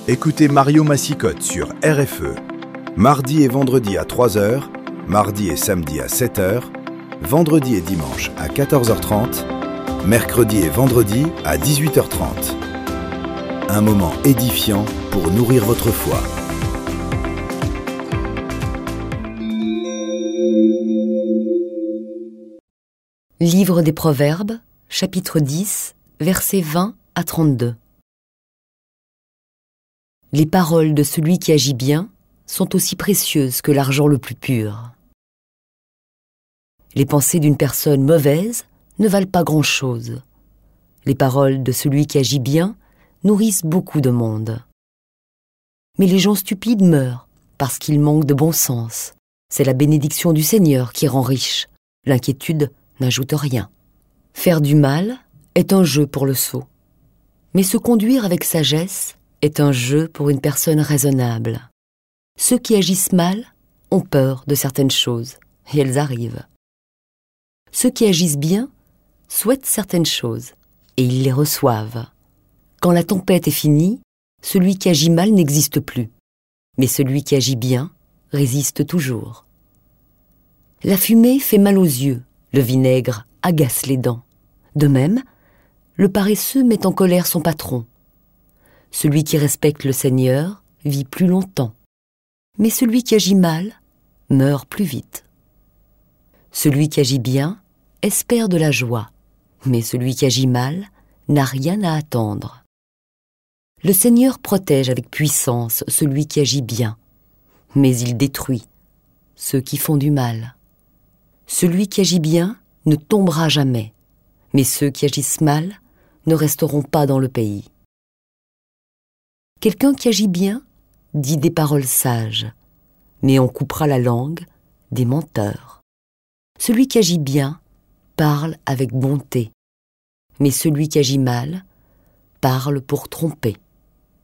Écoutez Mario Massicotte sur RFE, mardi et vendredi à 3h, mardi et samedi à 7h, vendredi et dimanche à 14h30, mercredi et vendredi à 18h30. Un moment édifiant pour nourrir votre foi. Livre des Proverbes, chapitre 10, versets 20 à 32. Les paroles de celui qui agit bien sont aussi précieuses que l'argent le plus pur. Les pensées d'une personne mauvaise ne valent pas grand-chose. Les paroles de celui qui agit bien nourrissent beaucoup de monde. Mais les gens stupides meurent parce qu'ils manquent de bon sens. C'est la bénédiction du Seigneur qui rend riche. L'inquiétude n'ajoute rien. Faire du mal est un jeu pour le sot. Mais se conduire avec sagesse est un jeu pour une personne raisonnable. Ceux qui agissent mal ont peur de certaines choses, et elles arrivent. Ceux qui agissent bien souhaitent certaines choses, et ils les reçoivent. Quand la tempête est finie, celui qui agit mal n'existe plus, mais celui qui agit bien résiste toujours. La fumée fait mal aux yeux, le vinaigre agace les dents. De même, le paresseux met en colère son patron. Celui qui respecte le Seigneur vit plus longtemps, mais celui qui agit mal meurt plus vite. Celui qui agit bien espère de la joie, mais celui qui agit mal n'a rien à attendre. Le Seigneur protège avec puissance celui qui agit bien, mais il détruit ceux qui font du mal. Celui qui agit bien ne tombera jamais, mais ceux qui agissent mal ne resteront pas dans le pays. Quelqu'un qui agit bien dit des paroles sages, mais on coupera la langue des menteurs. Celui qui agit bien parle avec bonté, mais celui qui agit mal parle pour tromper.